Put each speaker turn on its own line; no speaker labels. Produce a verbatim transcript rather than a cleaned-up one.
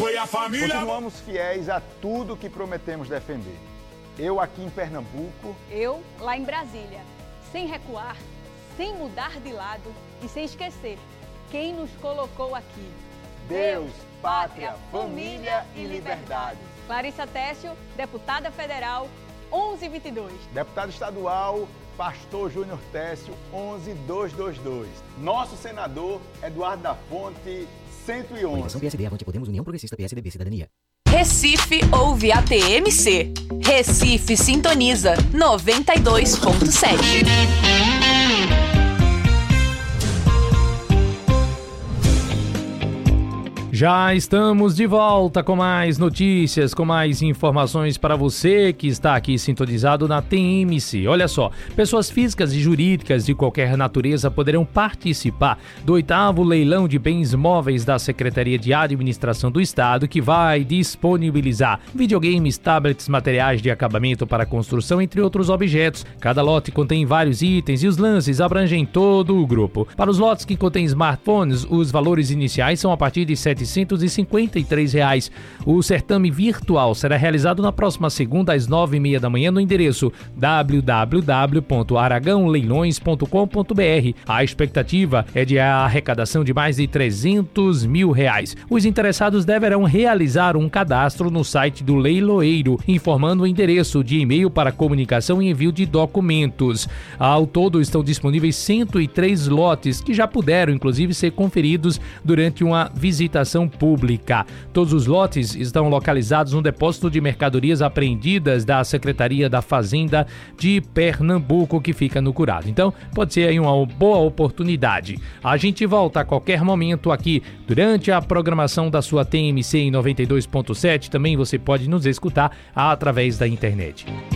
foi a família.
Continuamos fiéis a tudo que prometemos defender. Eu aqui em Pernambuco.
Eu lá em Brasília. Sem recuar, sem mudar de lado e sem esquecer quem nos colocou aqui.
Deus, pátria, família e liberdade.
Clarissa Técio, deputada federal, onze vinte e dois.
Deputado estadual, Pastor Júnior Técio, onze duzentos e vinte e dois. Nosso senador, Eduardo da Fonte, cento e onze.
Coligação P S D, Avante Podemos, União Progressista, P S D B, Cidadania.
Recife ouve a T M C. Recife sintoniza noventa e dois ponto sete.
Já estamos de volta com mais notícias, com mais informações para você que está aqui sintonizado na T M C. Olha só, pessoas físicas e jurídicas de qualquer natureza poderão participar do oitavo leilão de bens móveis da Secretaria de Administração do Estado, que vai disponibilizar videogames, tablets, materiais de acabamento para construção, entre outros objetos. Cada lote contém vários itens e os lances abrangem todo o grupo. Para os lotes que contêm smartphones, os valores iniciais são a partir de setecentos e cinquenta e três reais. O certame virtual será realizado na próxima segunda às nove e meia da manhã no endereço w w w ponto aragão leilões ponto com ponto b r. A expectativa é de arrecadação de mais de trezentos mil reais. Os interessados deverão realizar um cadastro no site do leiloeiro, informando o endereço de e-mail para comunicação e envio de documentos. Ao todo estão disponíveis cento e três lotes que já puderam, inclusive, ser conferidos durante uma visitação pública. Todos os lotes estão localizados no depósito de mercadorias apreendidas da Secretaria da Fazenda de Pernambuco, que fica no Curado. Então, pode ser aí uma boa oportunidade. A gente volta a qualquer momento aqui durante a programação da sua T M C em noventa e dois ponto sete. Também você pode nos escutar através da internet.